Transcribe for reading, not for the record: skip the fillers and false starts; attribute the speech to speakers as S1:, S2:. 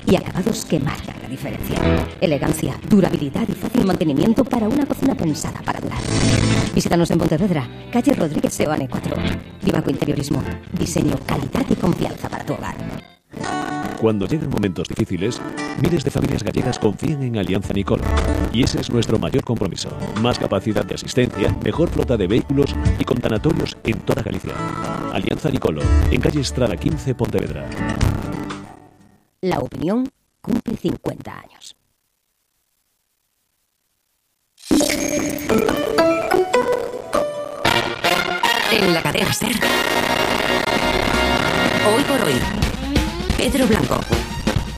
S1: y acabados que marcan la diferencia. Elegancia, durabilidad y fácil mantenimiento para una cocina pensada para durar. Visítanos en Pontevedra, calle Rodríguez Seoane 4. Vivaco Interiorismo, diseño, calidad y confianza para tu hogar.
S2: Cuando llegan momentos difíciles, miles de familias gallegas confían en Alianza Nicolo. Y ese es nuestro mayor compromiso. Más capacidad de asistencia, mejor flota de vehículos y con tanatorios en toda Galicia. Alianza Nicolo, en calle Estrada 15, Pontevedra.
S1: La opinión cumple 50 años.
S3: En la cadena SER. Hoy por hoy. Pedro Blanco.